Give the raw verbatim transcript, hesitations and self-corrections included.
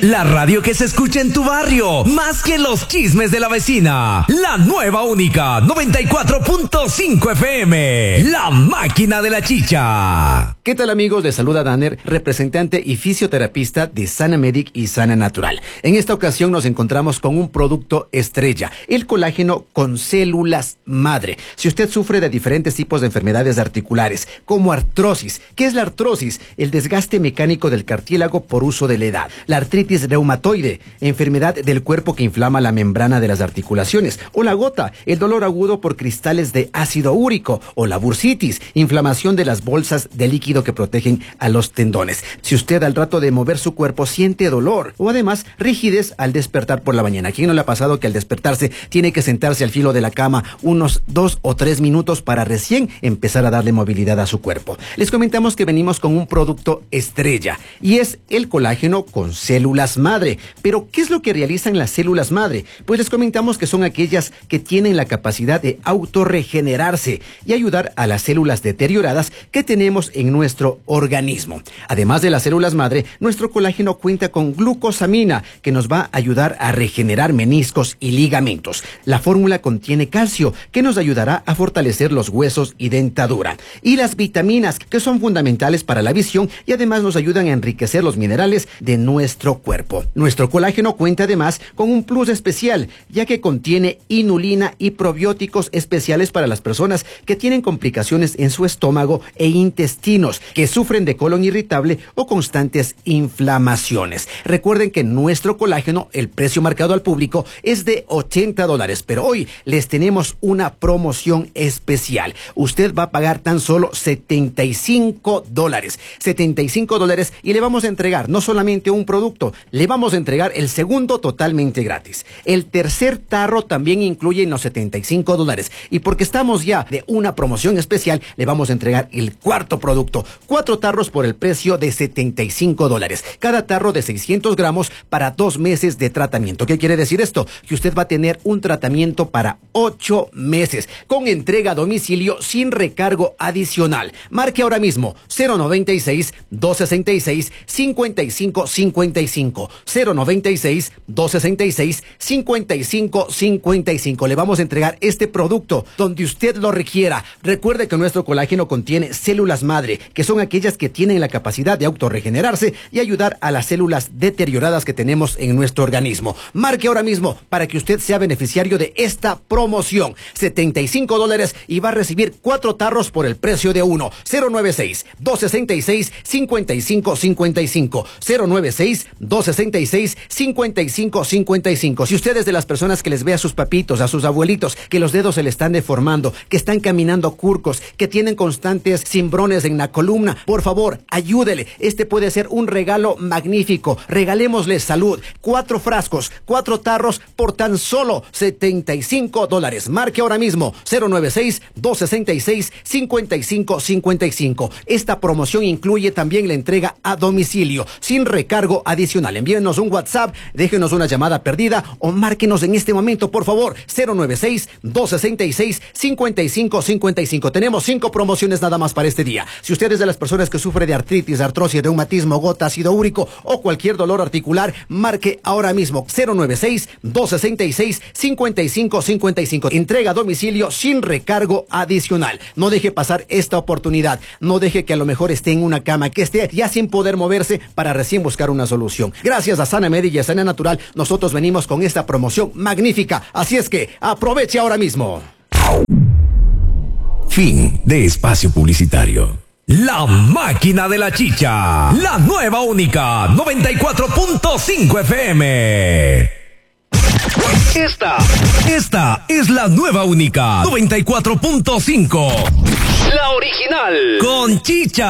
La radio que se escucha en tu barrio, más que los chismes de la vecina. La nueva única, noventa y cuatro punto cinco F M. La máquina de la chicha. ¿Qué tal, amigos? Les saluda Danner, representante y fisioterapista de Sana Medic y Sana Natural. En esta ocasión nos encontramos con un producto estrella, el colágeno con células madre. Si usted sufre de diferentes tipos de enfermedades articulares, como artrosis, ¿qué es la artrosis? El desgaste mecánico del cartílago por uso de la edad. La artritis reumatoide, enfermedad del cuerpo que inflama la membrana de las articulaciones. O la gota, el dolor agudo por cristales de ácido úrico. O la bursitis, inflamación de las bolsas de líquido que protegen a los tendones. Si usted al rato de mover su cuerpo siente dolor o además rigidez al despertar por la mañana. ¿A quién no le ha pasado que al despertarse tiene que sentarse al filo de la cama unos dos o tres minutos para recién empezar a darle movilidad a su cuerpo? Les comentamos que venimos con un producto estrella y es el colágeno con células madre. Pero, ¿qué es lo que realizan las células madre? Pues les comentamos que son aquellas que tienen la capacidad de autorregenerarse y ayudar a las células deterioradas que tenemos en nuestro organismo. Además de las células madre, nuestro colágeno cuenta con glucosamina, que nos va a ayudar a regenerar meniscos y ligamentos. La fórmula contiene calcio, que nos ayudará a fortalecer los huesos y dentadura. Y las vitaminas, que son fundamentales para la visión y además nos ayudan a enriquecer los minerales de nuestro cuerpo. Nuestro colágeno cuenta además con un plus especial, ya que contiene inulina y probióticos especiales para las personas que tienen complicaciones en su estómago e intestinos, que sufren de colon irritable o constantes inflamaciones. Recuerden que nuestro colágeno, el precio marcado al público es de ochenta dólares, pero hoy les tenemos una promoción especial. Usted va a pagar tan solo setenta y cinco dólares. setenta y cinco dólares y le vamos a entregar no solamente un producto, le vamos a entregar el segundo totalmente gratis. El tercer tarro también incluye en los setenta y cinco dólares. Y porque estamos ya de una promoción especial, le vamos a entregar el cuarto producto. Cuatro tarros por el precio de setenta y cinco dólares. Cada tarro de seiscientos gramos para dos meses de tratamiento. ¿Qué quiere decir esto? Que usted va a tener un tratamiento para ocho meses, con entrega a domicilio sin recargo adicional. Marque ahora mismo cero noventa y seis, dos sesenta y seis, cincuenta y cinco cincuenta y cinco. cero noventa y seis, dos sesenta y seis, cincuenta y cinco cincuenta y cinco. Le vamos a entregar este producto donde usted lo requiera. Recuerde que nuestro colágeno contiene células madre, que son aquellas que tienen la capacidad de autorregenerarse y ayudar a las células deterioradas que tenemos en nuestro organismo. Marque ahora mismo para que usted sea beneficiario de esta promoción. setenta y cinco dólares y va a recibir cuatro tarros por el precio de uno. cero noventa y seis, dos sesenta y seis, cincuenta y cinco cincuenta y cinco. cero noventa y seis, dos sesenta y seis, cincuenta y cinco cincuenta y cinco. Si usted es de las personas que les ve a sus papitos, a sus abuelitos, que los dedos se le están deformando, que están caminando curcos, que tienen constantes cimbrones en la columna, por favor, ayúdele. Este puede ser un regalo magnífico. Regalémosle salud. Cuatro frascos, cuatro tarros por tan solo setenta y cinco dólares. Marque ahora mismo cero noventa y seis, dos sesenta y seis, cincuenta y cinco cincuenta y cinco. Esta promoción incluye también la entrega a domicilio, sin recargo adicional. Envíenos un WhatsApp, déjenos una llamada perdida o márquenos en este momento, por favor, cero noventa y seis, dos sesenta y seis, cincuenta y cinco cincuenta y cinco. Tenemos cinco promociones nada más para este día. Si usted es de las personas que sufre de artritis, artrosis, reumatismo, gota, ácido úrico o cualquier dolor articular, marque ahora mismo cero noventa y seis, dos sesenta y seis, cincuenta y cinco cincuenta y cinco. Entrega a domicilio sin recargo adicional. No deje pasar esta oportunidad. No deje que a lo mejor esté en una cama, que esté ya sin poder moverse para recién buscar una solución. Gracias a Sana Medic y a Sana Natural, nosotros venimos con esta promoción magnífica. Así es que aproveche ahora mismo. Fin de espacio publicitario. La máquina de la chicha. La nueva única, noventa y cuatro punto cinco F M. Esta, esta es la nueva única, noventa y cuatro punto cinco. La original. Con chicha.